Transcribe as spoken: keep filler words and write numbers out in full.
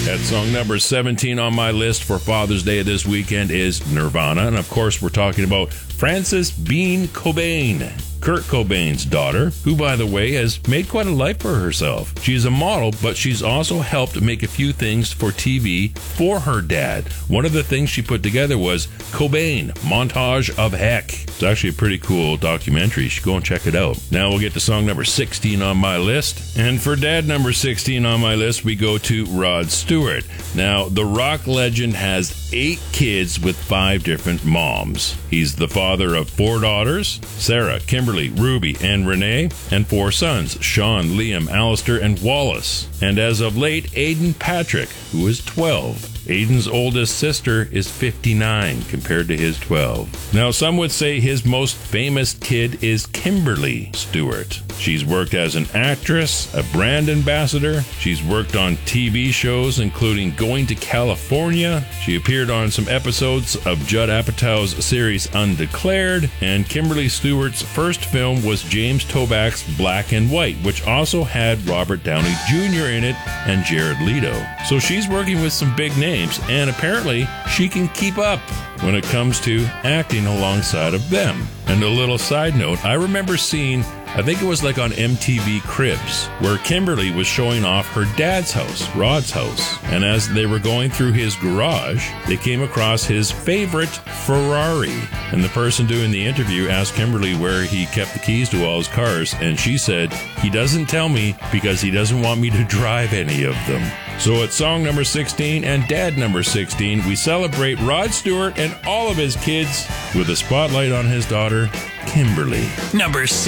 At song number seventeen on my list for Father's Day this weekend is Nirvana. And of course, we're talking about Frances Bean Cobain, Kurt Cobain's daughter, who, by the way, has made quite a life for herself. She's a model, but she's also helped make a few things for T V for her dad. One of the things she put together was Cobain, Montage of Heck. It's actually a pretty cool documentary. You should go and check it out. Now we'll get to song number sixteen on my list. And for dad number sixteen on my list, we go to Rod Stewart. Now, the rock legend has eight kids with five different moms. He's the father of four daughters, Sarah, Kimberly, Ruby, and Renee, and four sons, Sean, Liam, Alistair, and Wallace. And as of late, Aiden Patrick, who is twelve. Aiden's oldest sister is fifty-nine compared to his twelve. Now, some would say his most famous kid is Kimberly Stewart. She's worked as an actress, a brand ambassador. She's worked on T V shows, including Going to California. She appeared on some episodes of Judd Apatow's series Undeclared. And Kimberly Stewart's first film was James Toback's Black and White, which also had Robert Downey Junior in it and Jared Leto. So she's working with some big names, and apparently she can keep up when it comes to acting alongside of them. And a little side note, I remember seeing, I think it was like on M T V Cribs, where Kimberly was showing off her dad's house, Rod's house. And as they were going through his garage, they came across his favorite Ferrari. And the person doing the interview asked Kimberly where he kept the keys to all his cars, and she said, he doesn't tell me because he doesn't want me to drive any of them. So at song number sixteen and dad number sixteen, we celebrate Rod Stewart and all of his kids with a spotlight on his daughter, Kimberly. Number